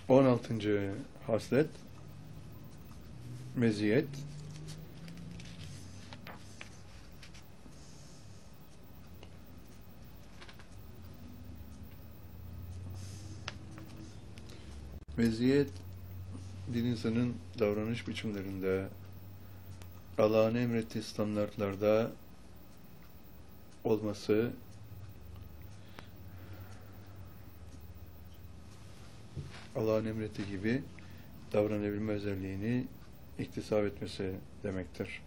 16. haslet meziyet. Meziyet, bir insanın davranış biçimlerinde, Allah'ın emrettiği standartlarda olması, Allah'ın emrettiği gibi davranabilme özelliğini iktisap etmesi demektir.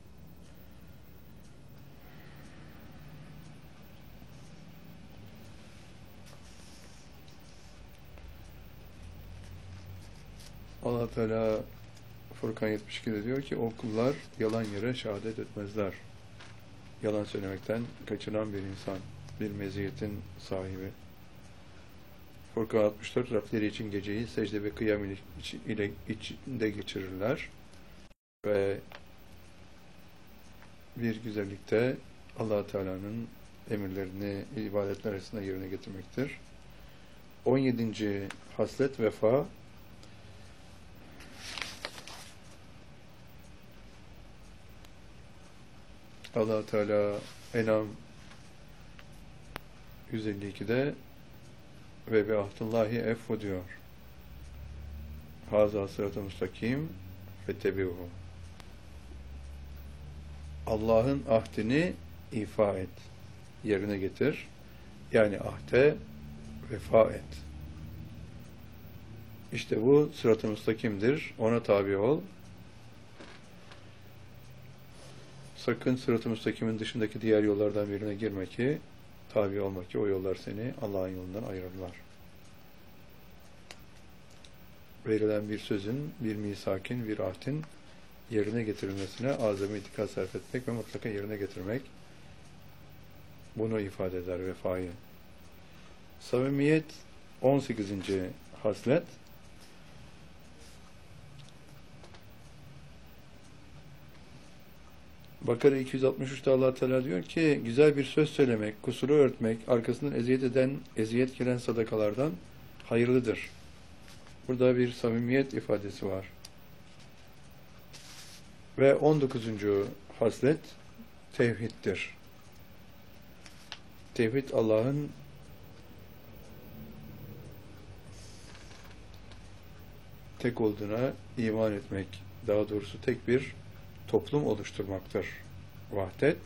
Allah Teala Furkan 72'de diyor ki, o kullar yalan yere şehadet etmezler. Yalan söylemekten kaçınan bir insan, bir meziyetin sahibi. Furkan 64, Rableri için geceyi secde ve kıyam ile içinde geçirirler ve bir güzellikte Allah Teala'nın emirlerini ibadetler arasında yerine getirmektir. 17. haslet vefa. Allah Teala En'am 152'de ve bi ahdullahi effu diyor. Haza sırat-ı müstakim fettebi'uhu. Allah'ın ahdini ifa et, yerine getir. Yani ahde vefa et. İşte bu sırat-ı müstakimdir. Ona tabi ol. Sakın sırat-ı müstakimin dışındaki diğer yollardan birine girme ki, tabi olma ki o yollar seni Allah'ın yolundan ayırırlar. Verilen bir sözün, bir misakin, bir ahdin yerine getirilmesine azami dikkat sarf etmek ve mutlaka yerine getirmek bunu ifade eder, vefayı. Samimiyet 18. haslet. Bakara 263'te Allah Teala diyor ki, güzel bir söz söylemek, kusuru örtmek, arkasından eziyet gelen sadakalardan hayırlıdır. Burada bir samimiyet ifadesi var. Ve 19. haslet tevhiddir. Tevhid, Allah'ın tek olduğuna iman etmek, daha doğrusu tek bir toplum oluşturmaktır. Vahdet,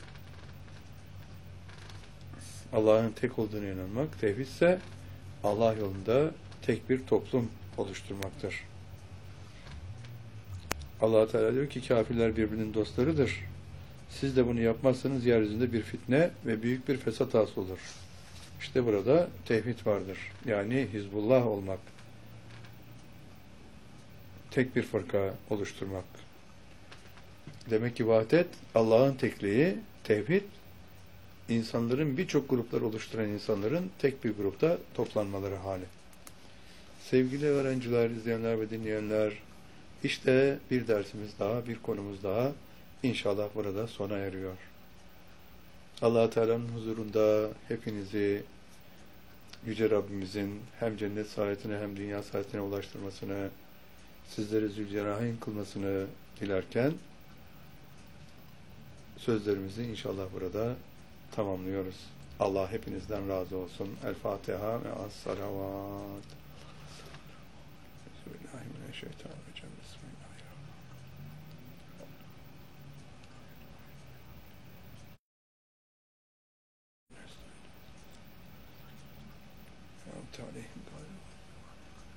Allah'ın tek olduğuna inanmak. Tevhid ise Allah yolunda tek bir toplum oluşturmaktır. Allah Teala diyor ki, kafirler birbirinin dostlarıdır. Siz de bunu yapmazsanız yeryüzünde bir fitne ve büyük bir fesat hasıl olur. İşte burada tevhid vardır. Yani Hizbullah olmak. Tek bir fırka oluşturmak. Demek ki vahdet, Allah'ın tekliği, tevhid, insanların birçok gruplar oluşturan insanların tek bir grupta toplanmaları hali. Sevgili öğrenciler, izleyenler ve dinleyenler, işte bir dersimiz daha, bir konumuz daha inşallah burada sona eriyor. Allah Teala'nın huzurunda hepinizi Yüce Rabbimizin hem cennet saadetine hem dünya saadetine ulaştırmasını, sizleri zülcenahin kılmasını dilerken sözlerimizi inşallah burada tamamlıyoruz. Allah hepinizden razı olsun. El Fatiha ve as-salavat. Bismillahirrahmanirrahim. Bismillahirrahmanirrahim.